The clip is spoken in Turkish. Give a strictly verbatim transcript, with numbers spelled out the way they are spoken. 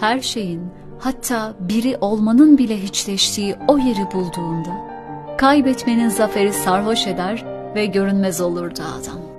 her şeyin, hatta biri olmanın bile hiçleştiği o yeri bulduğunda, kaybetmenin zaferi sarhoş eder ve görünmez olurdu adam.